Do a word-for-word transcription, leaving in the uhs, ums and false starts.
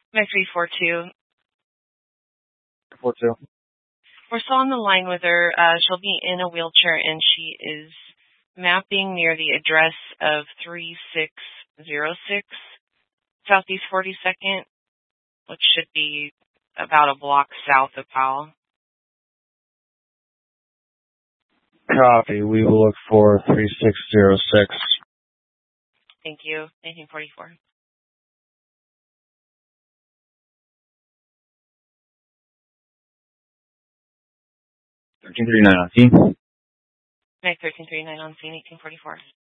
My three four two. four two. We're still on the line with her. Uh, she'll be in a wheelchair, and she is mapping near the address of three six zero six Southeast forty-second, which should be about a block south of Powell. Copy. We will look for three six zero six. Thank you. nineteen forty-four. thirteen thirty-nine on scene. Night thirteen thirty-nine on scene, eighteen forty-four.